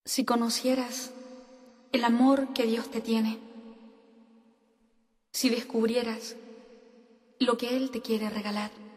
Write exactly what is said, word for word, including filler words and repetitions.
Si conocieras el amor que Dios te tiene, si descubrieras lo que Él te quiere regalar,